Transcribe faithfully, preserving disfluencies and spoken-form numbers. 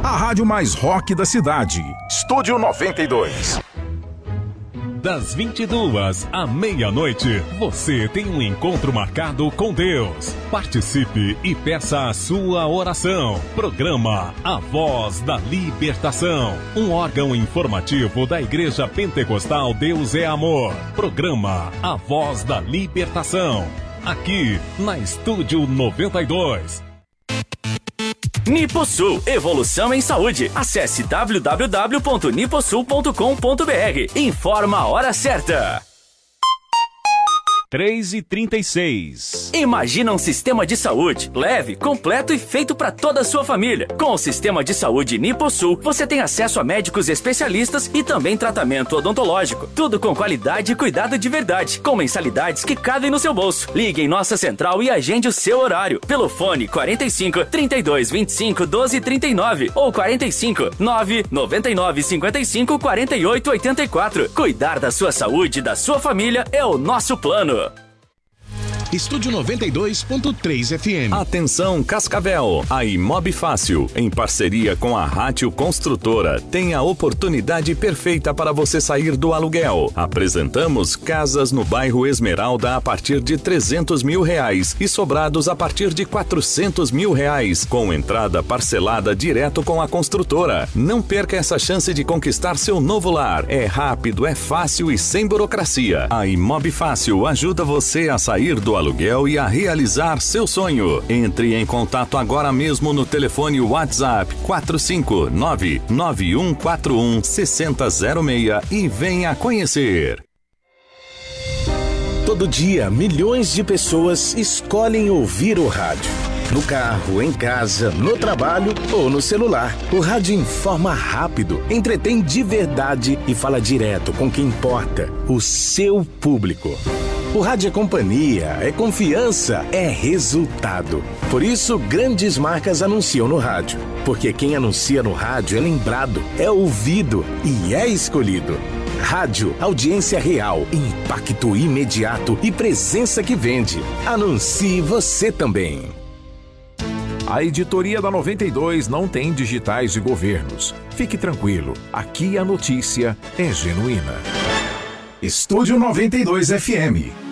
A rádio mais rock da cidade. Estúdio noventa e dois. Das vinte e duas à meia-noite, você tem um encontro marcado com Deus. Participe e peça a sua oração. Programa A Voz da Libertação, um órgão informativo da Igreja Pentecostal Deus é Amor. Programa A Voz da Libertação, aqui na Estúdio noventa e dois. Niposul, evolução em saúde. Acesse w w w ponto niposul ponto com ponto b r. Informa a hora certa. três e trinta e seis. Imagina um sistema de saúde leve, completo e feito para toda a sua família. Com o sistema de saúde Niposul, você tem acesso a médicos especialistas e também tratamento odontológico. Tudo com qualidade e cuidado de verdade, com mensalidades que cabem no seu bolso. Ligue em nossa central e agende o seu horário pelo fone quarenta e cinco, trinta e dois, vinte e cinco, doze, trinta e nove ou quarenta e cinco, nove, noventa e nove, cinquenta e cinco, quarenta e oito, oitenta e quatro. Cuidar da sua saúde e da sua família é o nosso plano. Estúdio noventa e dois ponto três F M. Atenção Cascavel, a Imob Fácil, em parceria com a Rádio Construtora, tem a oportunidade perfeita para você sair do aluguel. Apresentamos casas no bairro Esmeralda a partir de trezentos mil reais e sobrados a partir de quatrocentos mil reais, com entrada parcelada direto com a construtora. Não perca essa chance de conquistar seu novo lar. É rápido, é fácil e sem burocracia. A Imob Fácil ajuda você a sair do aluguel e a realizar seu sonho. Entre em contato agora mesmo no telefone WhatsApp quatro cinco nove, nove um quatro um, seis zero zero seis e venha conhecer. Todo dia, milhões de pessoas escolhem ouvir o rádio. No carro, em casa, no trabalho ou no celular. O rádio informa rápido, entretém de verdade e fala direto com quem importa, o seu público. O rádio é companhia, é confiança, é resultado. Por isso, grandes marcas anunciam no rádio. Porque quem anuncia no rádio é lembrado, é ouvido e é escolhido. Rádio, audiência real, impacto imediato e presença que vende. Anuncie você também. A editoria da noventa e dois não tem digitais de governos. Fique tranquilo, aqui a notícia é genuína. Estúdio noventa e dois F M.